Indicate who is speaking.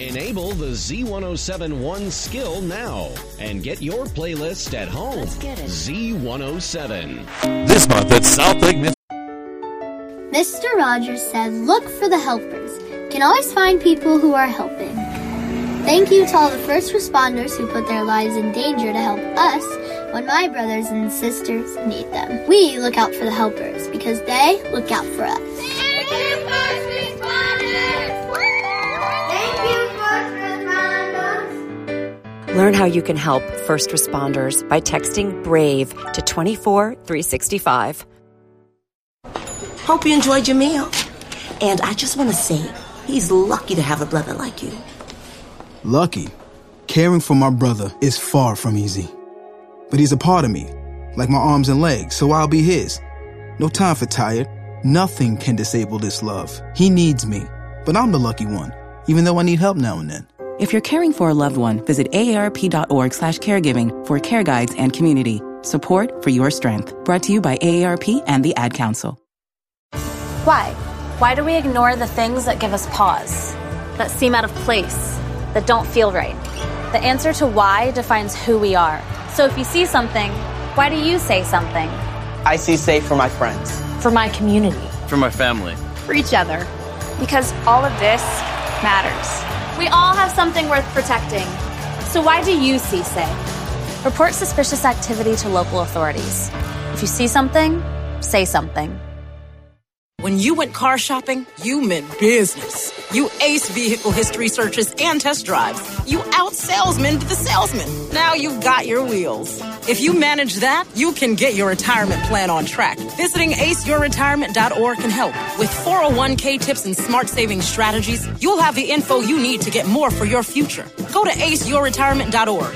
Speaker 1: Enable the Z107 One skill now and get your playlist at home.
Speaker 2: Let's get it.
Speaker 1: Z107.
Speaker 3: This month at South Lake Myth.
Speaker 4: Mr. Rogers said, look for the helpers. You can always find people who are helping. Thank you to all the first responders who put their lives in danger to help us when my brothers and sisters need them. We look out for the helpers because they look out for us.
Speaker 5: Thank you, first responders! Thank you, first responders!
Speaker 2: Learn how you can help first responders by texting BRAVE to 24365.
Speaker 6: Hope you enjoyed your meal. And I just want to say, he's lucky to have a brother like you.
Speaker 7: Lucky? Caring for my brother is far from easy. But he's a part of me, like my arms and legs, so I'll be his. No time for tired. Nothing can disable this love. He needs me, but I'm the lucky one, even though I need help now and then.
Speaker 8: If you're caring for a loved one, visit aarp.org/caregiving for care guides and community. Support for your strength. Brought to you by AARP and the Ad Council.
Speaker 9: Why? Why do we ignore the things that give us pause, that seem out of place, that don't feel right? The answer to why defines who we are. So if you see something, why do you say something?
Speaker 10: I see safe for my friends.
Speaker 9: For my community.
Speaker 11: For my family.
Speaker 9: For each other. Because all of this matters. We all have something worth protecting. So why do you see safe? Report suspicious activity to local authorities. If you see something, say something.
Speaker 12: When you went car shopping, you meant business. You aced vehicle history searches and test drives. You out-salesmaned the salesman. Now you've got your wheels. If you manage that, you can get your retirement plan on track. Visiting aceyourretirement.org can help. With 401k tips and smart savings strategies, you'll have the info you need to get more for your future. Go to aceyourretirement.org.